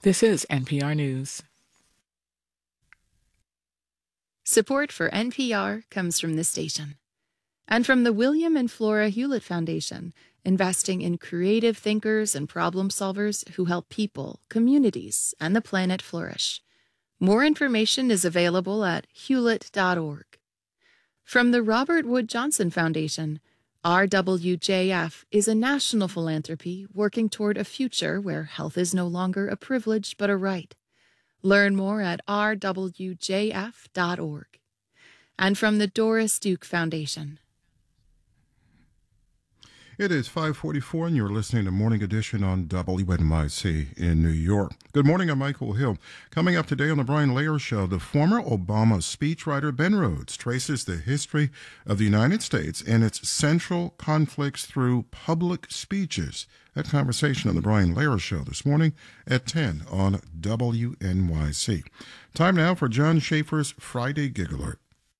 This is NPR News. Support for NPR comes from this station and from the William and Flora Hewlett Foundation, investing in creative thinkers and problem solvers who help people, communities, and the planet flourish. More information is available at hewlett.org. From the Robert Wood Johnson Foundation, RWJF is a national philanthropy working toward a future where health is no longer a privilege but a right. Learn more at rwjf.org. And from the Doris Duke Foundation. It is 5:44, and you're listening to Morning Edition on WNYC in New York. Good morning, I'm Michael Hill. Coming up today on the Brian Lehrer Show, the former Obama speechwriter Ben Rhodes traces the history of the United States and its central conflicts through public speeches. That conversation on the Brian Lehrer Show this morning at 10 on WNYC. Time now for John Schaefer's Friday Gig Alert.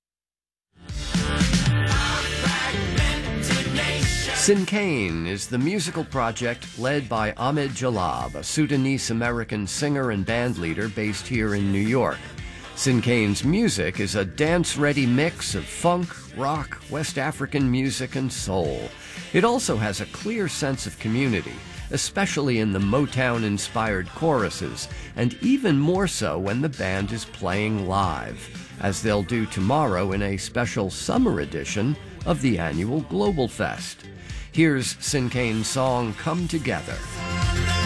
Sinkane is the musical project led by Ahmed Jalab, a Sudanese-American singer and band leader based here in New York. Sinkane's music is a dance-ready mix of funk, rock, West African music, and soul. It also has a clear sense of community, especially in the Motown-inspired choruses, and even more so when the band is playing live, as they'll do tomorrow in a special summer edition of the annual Global Fest. Here's Sinkane's song, Come Together.